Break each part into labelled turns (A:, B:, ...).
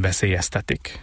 A: veszélyeztetik.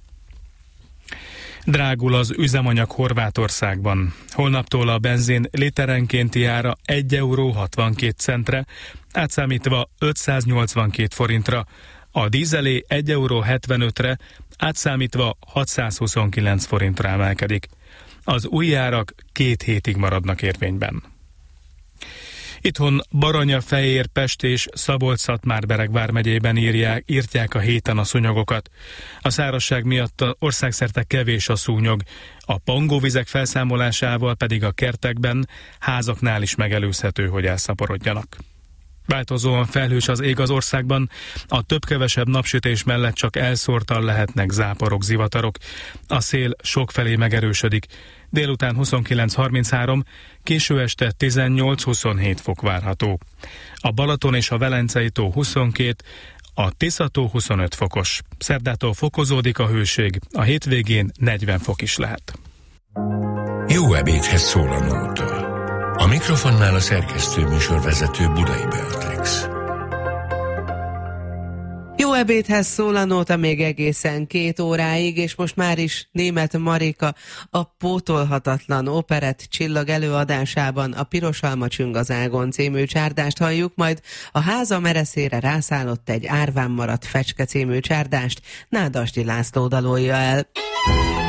A: Drágul az üzemanyag Horvátországban. Holnaptól a benzin literenkénti ára 1,62 €, átszámítva 582 forintra, a dízelé 1,75 €, átszámítva 629 forintra emelkedik. Az új árak 2 hétig maradnak érvényben. Itthon Baranya, Fejér, Pest és Szabolcs-Szatmár-Bereg vármegyében írtják a héten a szúnyogokat. A szárazság miatt országszerte kevés a szúnyog, a pangóvizek felszámolásával pedig a kertekben, házaknál is megelőzhető, hogy elszaporodjanak. Változóan felhős az ég az országban, a több-kevesebb napsütés mellett csak elszórtan lehetnek záporok, zivatarok. A szél sokfelé megerősödik. Délután 29-33, késő este 18-27 fok várható. A Balaton és a Velencei tó 22, a Tisza-tó 25 fokos. Szerdától fokozódik a hőség, a hétvégén 40 fok is lehet.
B: Jó ebédhez szól a nóta. A mikrofonnál a szerkesztő műsorvezető Budai Beatrix.
C: Jó ebédhez szól a nóta még egészen 2 óráig, és most már is Németh Marika a pótolhatatlan operett csillag előadásában a Piros alma csüng az ágon című csárdást halljuk, majd a háza mereszére rászállott egy árván maradt fecske című csárdást Nádasdy László dalolja el.